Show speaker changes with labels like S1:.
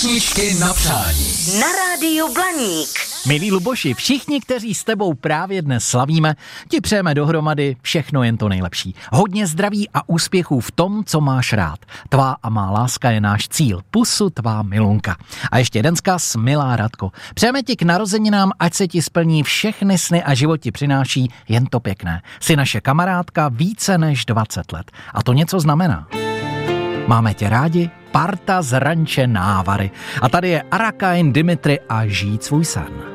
S1: Písničky na přání.
S2: Na rádiu Blaník.
S3: Milí Luboši, všichni, kteří s tebou právě dnes slavíme, ti přejeme dohromady všechno jen to nejlepší. Hodně zdraví a úspěchů v tom, co máš rád. Tvá a má láska je náš cíl. Pusu tvá milunka. A ještě jeden vzkaz, milá Radko. Přejeme ti k narozeninám, ať se ti splní všechny sny a život ti přináší jen to pěkné. Jsi naše kamarádka více než 20 let. A to něco znamená. Máme tě rádi, parta z ranče Návary. A tady je Arakain, Dimitri a Žít svůj sen.